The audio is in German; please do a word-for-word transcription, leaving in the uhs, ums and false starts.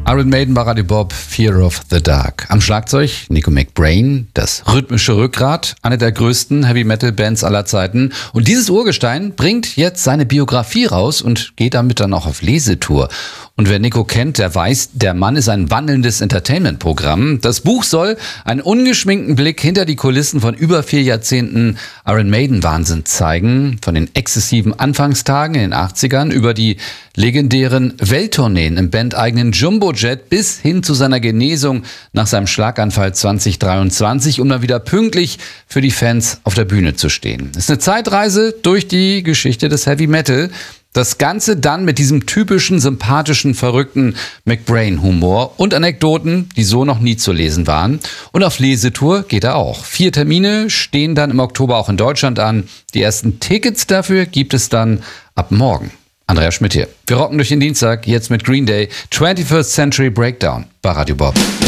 Iron Maiden bei Radio Bob, Fear of the Dark. Am Schlagzeug Nico McBrain, das rhythmische Rückgrat, eine der größten Heavy-Metal-Bands aller Zeiten. Und dieses Urgestein bringt jetzt seine Biografie raus und geht damit dann auch auf Lesetour. Und wer Nico kennt, der weiß, der Mann ist ein wandelndes Entertainment-Programm. Das Buch soll einen ungeschminkten Blick hinter die Kulissen von über vier Jahrzehnten Iron Maiden-Wahnsinn zeigen. Von den exzessiven Anfangstagen in den achtzigern über die legendären Welttourneen im bandeigenen Jumbojet bis hin zu seiner Genesung nach seinem Schlaganfall zwanzig dreiundzwanzig, um dann wieder pünktlich für die Fans auf der Bühne zu stehen. Es ist eine Zeitreise durch die Geschichte des Heavy Metal. Das Ganze dann mit diesem typischen, sympathischen, verrückten McBrain-Humor und Anekdoten, die so noch nie zu lesen waren. Und auf Lesetour geht er auch. Vier Termine stehen dann im Oktober auch in Deutschland an. Die ersten Tickets dafür gibt es dann ab morgen. Andreas Schmidt hier. Wir rocken durch den Dienstag, jetzt mit Green Day, twenty-first Century Breakdown bei Radio Bob.